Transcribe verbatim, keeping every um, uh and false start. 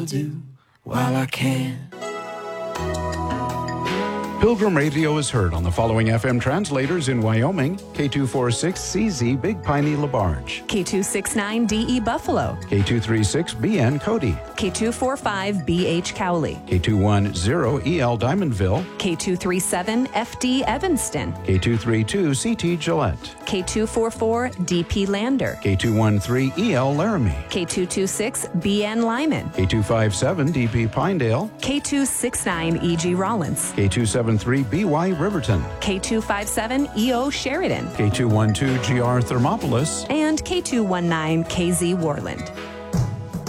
do while I can. Pilgrim Radio is heard on the following F M translators in Wyoming: K two forty-six C Z Big Piney LaBarge, K two sixty-nine D E Buffalo, K two thirty-six B N Cody, K two forty-five B H Cowley, K two ten E L Diamondville, K two thirty-seven F D Evanston, K two thirty-two C T Gillette, K two forty-four D P Lander, K two thirteen E L Laramie, K two twenty-six B N Lyman, K two fifty-seven D P Pinedale, K two sixty-nine E G Rollins, K two seventy-three B Y Riverton, K two fifty-seven E O Sheridan, K two twelve G R Thermopolis, and K two nineteen K Z Warland.